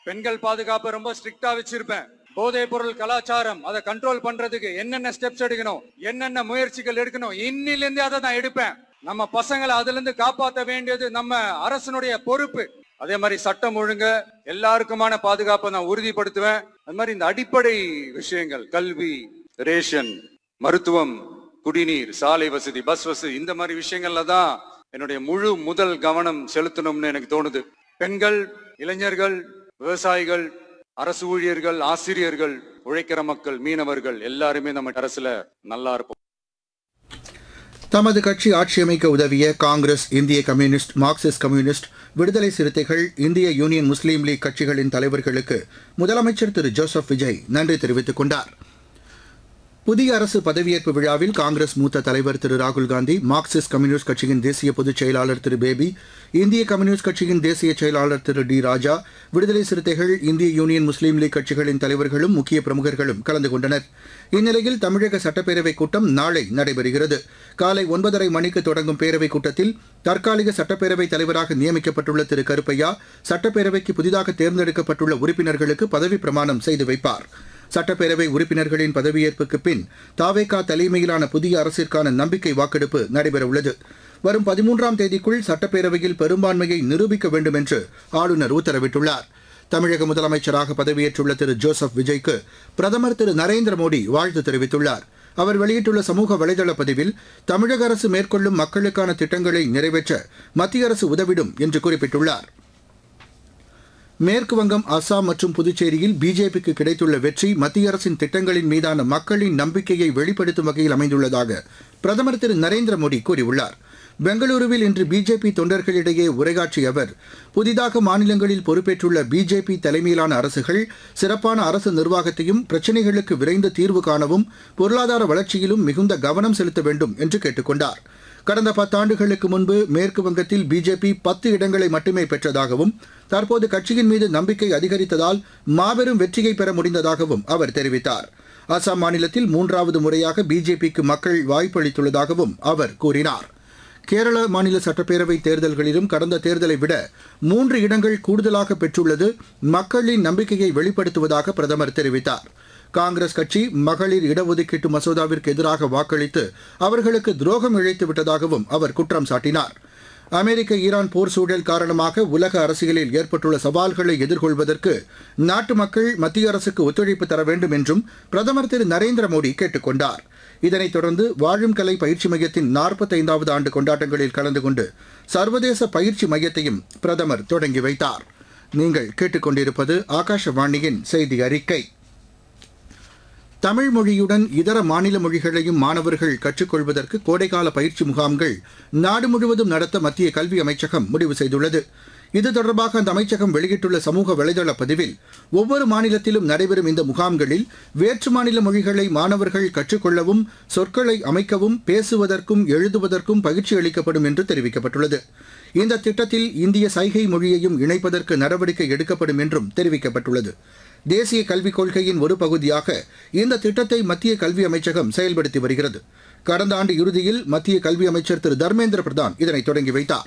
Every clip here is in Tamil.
பெண்கள் பாதுகாப்பை ரொம்ப ஸ்ட்ரிக்டா வச்சிருப்பேன். போதைப் பொருள் கலாச்சாரம் அதை கண்ட்ரோல் பண்றதுக்கு என்னென்ன ஸ்டெப்ஸ் எடுக்கணும், என்னென்ன முயற்சிகள் எடுக்கணும், இன்னிலிருந்து அதை நான் எடுப்பேன். நம்ம பசங்களை அதுல இருந்து காப்பாற்ற வேண்டியது நம்ம அரசனுடைய பொறுப்பு. அதே மாதிரி சட்டம் ஒழுங்கு எல்லாருக்குமான பாதுகாப்பை நான் உறுதிப்படுத்துவேன். அது மாதிரி இந்த அடிப்படை விஷயங்கள், கல்வி, ரேஷன், மருத்துவம், குடிநீர், சாலை வசதி, பஸ் வசதி, இந்த மாதிரி விஷயங்கள்ல தான் என்னுடைய முழு முதல் கவனம் செலுத்தணும்னு எனக்கு தோணுது. பெண்கள், இளைஞர்கள், விவசாயிகள், அரசு ஊழியர்கள், ஆசிரியர்கள், உழைக்கிற மக்கள், மீனவர்கள் எல்லாருமே நம்ம அரசுல நல்லா இருப்போம். தமது கட்சி ஆட்சியமைக்க உதவிய காங்கிரஸ், இந்திய கம்யூனிஸ்ட், மார்க்சிஸ்ட் கம்யூனிஸ்ட், விடுதலை சிறுத்தைகள், இந்திய யூனியன் முஸ்லீம் லீக் கட்சிகளின் தலைவர்களுக்கு முதலமைச்சர் திரு ஜோசப் விஜய் நன்றி தெரிவித்துக் கொண்டார். புதிய அரசு பதவியேற்பு விழாவில் காங்கிரஸ் மூத்த தலைவர் திரு ராகுல்காந்தி, மார்க்சிஸ்ட் கம்யூனிஸ்ட் கட்சியின் தேசிய பொதுச் செயலாளர் திரு பேபி, இந்திய கம்யூனிஸ்ட் கட்சியின் தேசிய செயலாளர் திரு டி ராஜா, விடுதலை சிறுத்தைகள், இந்திய யூனியன் முஸ்லீம் லீக் கட்சிகளின் தலைவர்களும் முக்கிய பிரமுகர்களும் கலந்து கொண்டனர். இந்நிலையில் தமிழக சட்டப்பேரவைக் கூட்டம் நாளை நடைபெறுகிறது. காலை 9:30 மணிக்கு தொடங்கும் பேரவைக் கூட்டத்தில் தற்காலிக சட்டப்பேரவைத் தலைவராக நியமிக்கப்பட்டுள்ள திரு கருப்பையா சட்டப்பேரவைக்கு புதிதாக தேர்ந்தெடுக்கப்பட்டுள்ள உறுப்பினர்களுக்கு பதவிப் பிரமாணம் செய்து வைப்பார். சட்டப்பேரவை உறுப்பினர்களின் பதவியேற்புக்கு பின் தாவேகா தலைமையிலான புதிய அரசிற்கான நம்பிக்கை வாக்கெடுப்பு நடைபெறவுள்ளது. வரும் 13ஆம் தேதிக்குள் சட்டப்பேரவையில் பெரும்பான்மையை நிரூபிக்க வேண்டும் என்று ஆளுநர் உத்தரவிட்டுள்ளார். தமிழக முதலமைச்சராக பதவியேற்றுள்ள திரு ஜோசப் விஜய்க்கு பிரதமர் திரு நரேந்திர மோடி வாழ்த்து தெரிவித்துள்ளார். அவர் வெளியிட்டுள்ள சமூக வலைதள பதிவில் தமிழக அரசு மேற்கொள்ளும் மக்களுக்கான திட்டங்களை நிறைவேற்ற மத்திய அரசு உதவிடும் என்று குறிப்பிட்டுள்ளார். மேற்குவங்கம், அசாம் மற்றும் புதுச்சேரியில் பிஜேபிக்கு கிடைத்துள்ள வெற்றி மத்திய அரசின் திட்டங்களின் மீதான மக்களின் நம்பிக்கையை வெளிப்படுத்தும் வகையில் அமைந்துள்ளதாக பிரதமர் திரு நரேந்திர மோடி கூறியுள்ளார். பெங்களூருவில் இன்று பிஜேபி தொண்டர்களிடையே உரையாற்றிய அவர், புதிதாக மாநிலங்களில் பொறுப்பேற்றுள்ள பிஜேபி தலைமையிலான அரசுகள் சிறப்பான அரசு நிர்வாகத்தையும் பிரச்சினைகளுக்கு விரைந்து தீர்வு காணவும் பொருளாதார வளர்ச்சியிலும் மிகுந்த கவனம் செலுத்த வேண்டும் என்று கேட்டுக் கொண்டார். கடந்த 10 ஆண்டுகளுக்கு முன்பு மேற்கு வங்கத்தில் பிஜேபி 10 இடங்களை மட்டுமே பெற்றதாகவும் தற்போது கட்சியின் மீது நம்பிக்கை அதிகரித்ததால் மாபெரும் வெற்றியை பெற முடிந்ததாகவும் அவர் தெரிவித்தார். அசாம் மாநிலத்தில் 3வது முறையாக பிஜேபிக்கு மக்கள் வாய்ப்பளித்துள்ளதாகவும் அவர் கூறினார். கேரள மாநில சட்டப்பேரவை தேர்தல்களிலும் கடந்த தேர்தலை விட 3 இடங்கள் கூடுதலாக பெற்றுள்ளது மக்களின் நம்பிக்கையை வெளிப்படுத்துவதாக பிரதமர் தெரிவித்தார். காங்கிரஸ் கட்சி மகளிர் இடஒதுக்கீட்டு மசோதாவிற்கு எதிராக வாக்களித்து அவர்களுக்கு துரோகம் இழைத்து விட்டதாகவும் அவர் குற்றம் சாட்டினார். அமெரிக்க ஈரான் போர் சூழல் காரணமாக உலக அரசியலில் ஏற்பட்டுள்ள சவால்களை எதிர்கொள்வதற்கு நாட்டு மக்கள் மத்திய அரசுக்கு ஒத்துழைப்பு தர வேண்டும் என்றும் பிரதமர் திரு நரேந்திர மோடி கேட்டுக் கொண்டார். இதனைத் தொடர்ந்து வாழும் கலை பயிற்சி மையத்தின் 45வது ஆண்டு கொண்டாட்டங்களில் கலந்து கொண்டு சர்வதேச பயிற்சி மையத்தையும் பிரதமர் தொடங்கி வைத்தார். நீங்கள் கேட்டுக்கொண்டிருப்பது ஆகாஷவாணியின் செய்தி அறிக்கை. தமிழ் மொழியுடன் இதர மாநில மொழிகளையும் மாணவர்கள் கற்றுக்கொள்வதற்கு கோடைக்கால பயிற்சி முகாம்கள் நாடு முழுவதும் நடத்த மத்திய கல்வி அமைச்சகம் முடிவு செய்துள்ளது. இது தொடர்பாக அந்த அமைச்சகம் வெளியிட்டுள்ள சமூக வலைதள பதிவில், ஒவ்வொரு மாநிலத்திலும் நடைபெறும் இந்த முகாம்களில் வேற்று மாநில மொழிகளை மாணவர்கள் கற்றுக்கொள்ளவும் சொற்களை அமைக்கவும் பேசுவதற்கும் எழுதுவதற்கும் பயிற்சி அளிக்கப்படும் என்று தெரிவிக்கப்பட்டுள்ளது. இந்த திட்டத்தில் இந்திய சைகை மொழியையும் இணைப்பதற்கு நடவடிக்கை எடுக்கப்படும் என்றும் தெரிவிக்கப்பட்டுள்ளது. தேசிய கல்விக் கொள்கையின் ஒரு பகுதியாக இந்த திட்டத்தை மத்திய கல்வி அமைச்சகம் செயல்படுத்தி வருகிறது. கடந்த ஆண்டு இறுதியில் மத்திய கல்வி அமைச்சர் திரு தர்மேந்திர பிரதான் இதனை தொடங்கி வைத்தார்.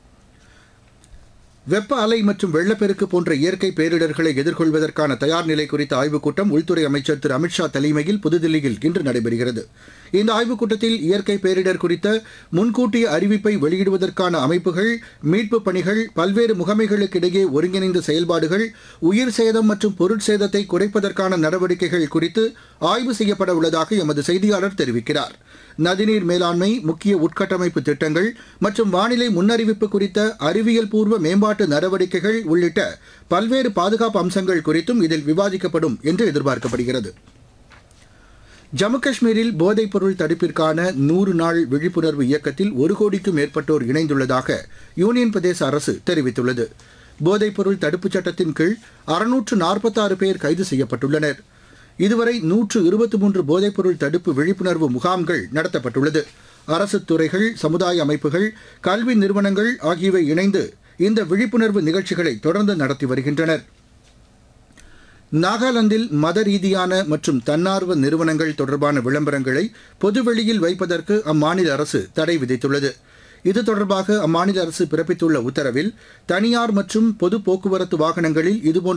வெப்ப அலை மற்றும் வெள்ளப்பெருக்கு போன்ற இயற்கை பேரிடர்களை எதிர்கொள்வதற்கான தயார் நிலை குறித்த ஆய்வுக் கூட்டம் உள்துறை அமைச்சர் திரு அமித்ஷா தலைமையில் புதுதில்லியில் இன்று நடைபெறுகிறது. இந்த ஆய்வுக் கூட்டத்தில் இயற்கை பேரிடர் குறித்த முன்கூட்டிய அறிவிப்பை வெளியிடுவதற்கான அமைப்புகள், மீட்புப் பணிகள், பல்வேறு முகமைகளுக்கு இடையே ஒருங்கிணைந்த செயல்பாடுகள், உயிர் சேதம் மற்றும் பொருட்சேதத்தை குறைப்பதற்கான நடவடிக்கைகள் குறித்து ஆய்வு செய்யப்பட உள்ளதாக எமது செய்தியாளர் தெரிவிக்கிறார். நதிநீர் மேலாண்மை, முக்கிய உட்கட்டமைப்பு திட்டங்கள் மற்றும் வானிலை முன்னறிவிப்பு குறித்த அறிவியல் பூர்வ மேம்பாட்டு நடவடிக்கைகள் உள்ளிட்ட பல்வேறு பாதுகாப்பு அம்சங்கள் குறித்தும் இதில் விவாதிக்கப்படும் என்று எதிர்பார்க்கப்படுகிறது. ஜம்மு காஷ்மீரில் போதைப்பொருள் தடுப்பிற்கான 100 நாள் விழிப்புணர்வு இயக்கத்தில் 1 கோடிக்கும் மேற்பட்டோர் இணைந்துள்ளதாக யூனியன் பிரதேச அரசு தெரிவித்துள்ளது. போதைப்பொருள் தடுப்புச் சட்டத்தின் கீழ் 646 பேர் கைது செய்யப்பட்டுள்ளனர். இதுவரை 123 போதைப்பொருள் தடுப்பு விழிப்புணர்வு முகாம்கள் நடத்தப்பட்டுள்ளது. அரசு துறைகள், சமுதாய அமைப்புகள், கல்வி நிறுவனங்கள் ஆகியவை இணைந்து இந்த விழிப்புணர்வு நிகழ்ச்சிகளை தொடர்ந்து நடத்தி வருகின்றனர். நாகாலாந்தில் மத ரீதியான மற்றும் தன்னார்வ நிறுவனங்கள் தொடர்பான விளம்பரங்களை பொதுவெளியில் வைப்பதற்கு அம்மாநில அரசு தடை விதித்துள்ளது. இது தொடர்பாக அம்மாநில அரசு பிறப்பித்துள்ள உத்தரவில், தனியார் மற்றும் பொது போக்குவரத்து வாகனங்களில் இதுபோன்ற